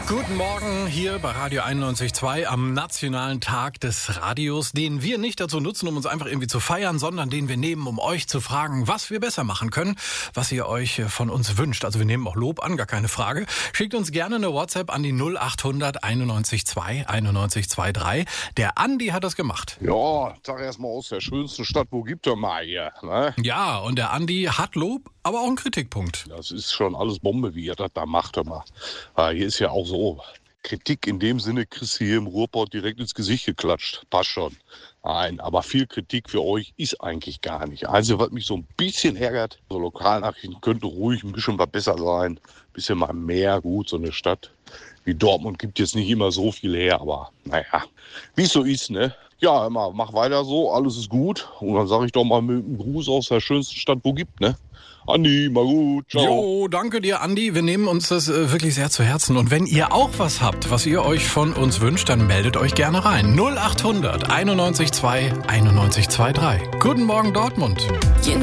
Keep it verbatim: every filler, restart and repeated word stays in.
Guten Morgen hier bei Radio einundneunzig Komma zwei am Nationalen Tag des Radios, den wir nicht dazu nutzen, um uns einfach irgendwie zu feiern, sondern den wir nehmen, um euch zu fragen, was wir besser machen können, was ihr euch von uns wünscht. Also wir nehmen auch Lob an, gar keine Frage. Schickt uns gerne eine WhatsApp an die null acht hundert einundneunzig Komma zwei einundneunzig Komma drei. Der Andi hat das gemacht. Ja, sag erst mal aus der schönsten Stadt, wo gibt er mal hier, ne? Ja, und der Andi hat Lob, aber auch einen Kritikpunkt. Das ist schon alles Bombe, wie er das da macht, hör mal. Ah, hier ist ja auch so, Kritik in dem Sinne kriegst du hier im Ruhrpott direkt ins Gesicht geklatscht. Passt schon. Nein, aber viel Kritik für euch ist eigentlich gar nicht. Also, was mich so ein bisschen ärgert, so Lokalnachrichten könnte ruhig ein bisschen was besser sein. Ein bisschen mal mehr, gut, so eine Stadt wie Dortmund gibt jetzt nicht immer so viel her, aber naja, wie es so ist, ne? Ja, immer, mach weiter so, alles ist gut. Und dann sage ich doch mal mit einem Gruß aus der schönsten Stadt, wo gibt, ne? Andi, mal gut, ciao. Jo, danke dir, Andi. Wir nehmen uns das äh, wirklich sehr zu Herzen. Und wenn ihr auch was habt, was ihr euch von uns wünscht, dann meldet euch gerne rein. null acht hundert einundneunzig Komma zwei einundneunzig Komma drei. Guten Morgen, Dortmund.